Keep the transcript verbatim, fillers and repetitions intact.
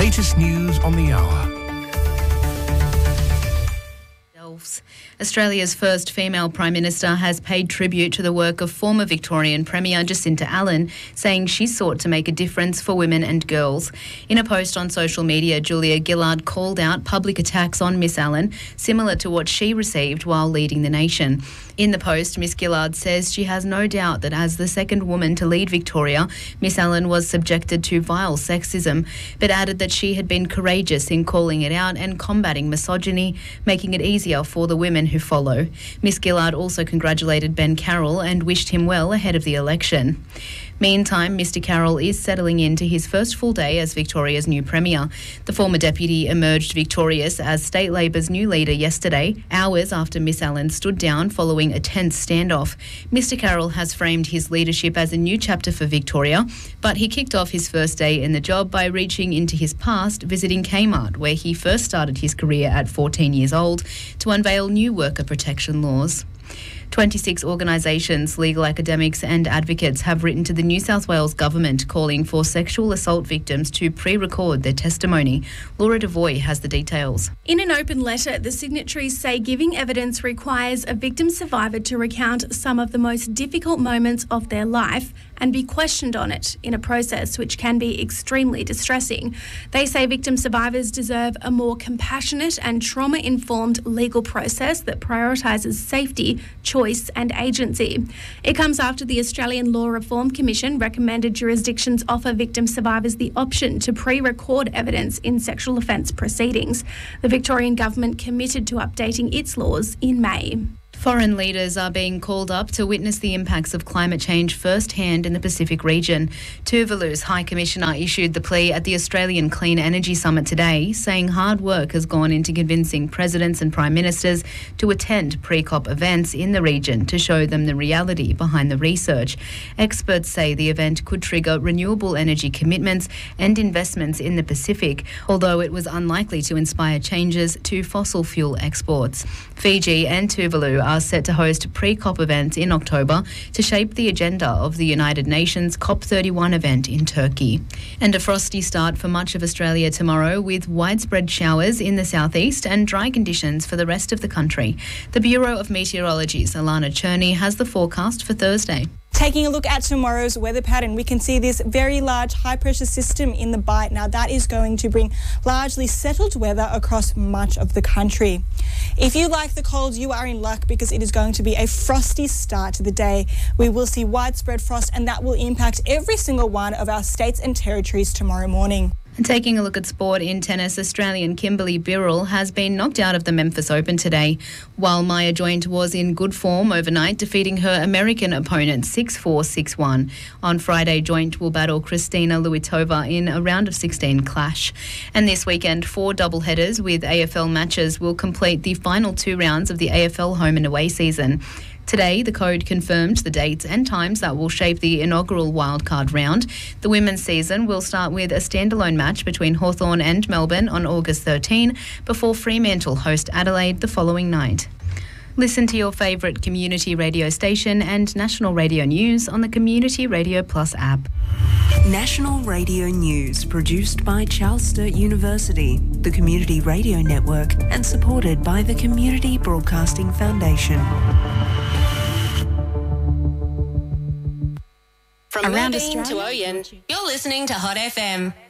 latest news on the hour. Australia's first female Prime Minister has paid tribute to the work of former Victorian Premier Jacinta Allen, saying she sought to make a difference for women and girls. In a post on social media, Julia Gillard called out public attacks on Miss Allen, similar to what she received while leading the nation. In the post, Miss Gillard says she has no doubt that as the second woman to lead Victoria, Miss Allen was subjected to vile sexism, but added that she had been courageous in calling it out and combating misogyny, making it easier for the women who follow. Miss Gillard also congratulated Ben Carroll and wished him well ahead of the election. Meantime, Mr Carroll is settling into his first full day as Victoria's new Premier. The former deputy emerged victorious as State Labor's new leader yesterday, hours after Miss Allen stood down following a tense standoff. Mr Carroll has framed his leadership as a new chapter for Victoria, but he kicked off his first day in the job by reaching into his past, visiting Kmart, where he first started his career at fourteen years old, to unveil new worker protection laws. twenty-six organisations, legal academics and advocates have written to the New South Wales Government calling for sexual assault victims to pre-record their testimony. Laura Devoy has the details. In an open letter, the signatories say giving evidence requires a victim survivor to recount some of the most difficult moments of their life and be questioned on it in a process which can be extremely distressing. They say victim survivors deserve a more compassionate and trauma-informed legal process that prioritises safety, choice and agency. It comes after the Australian Law Reform Commission recommended jurisdictions offer victim survivors the option to pre-record evidence in sexual offence proceedings. The Victorian Government committed to updating its laws in May. Foreign leaders are being called up to witness the impacts of climate change firsthand in the Pacific region. Tuvalu's High Commissioner issued the plea at the Australian Clean Energy Summit today, saying hard work has gone into convincing presidents and prime ministers to attend pre-COP events in the region to show them the reality behind the research. Experts say the event could trigger renewable energy commitments and investments in the Pacific, although it was unlikely to inspire changes to fossil fuel exports. Fiji and Tuvalu are set to host pre-COP events in October to shape the agenda of the United Nations COP thirty-one event in Turkey. And a frosty start for much of Australia tomorrow, with widespread showers in the southeast and dry conditions for the rest of the country. The Bureau of Meteorology's Alana Cherney has the forecast for Thursday. Taking a look at tomorrow's weather pattern, we can see this very large high-pressure system in the Bight. Now, that is going to bring largely settled weather across much of the country. If you like the cold, you are in luck because it is going to be a frosty start to the day. We will see widespread frost, and that will impact every single one of our states and territories tomorrow morning. And taking a look at sport in tennis, Australian Kimberly Birrell has been knocked out of the Memphis Open today, while Maya Joint was in good form overnight, defeating her American opponent six four, six one. On Friday, Joint will battle Kristina Luitova in a round of sixteen clash. And this weekend, four doubleheaders with A F L matches will complete the final two rounds of the A F L home and away season. Today, the Code confirmed the dates and times that will shape the inaugural wildcard round. The women's season will start with a standalone match between Hawthorn and Melbourne on August thirteenth, before Fremantle host Adelaide the following night. Listen to your favourite community radio station and national radio news on the Community Radio Plus app. National Radio News, produced by Charles Sturt University, the Community Radio Network, and supported by the Community Broadcasting Foundation. From Around Australia to Oyen, you're listening to Hot F M.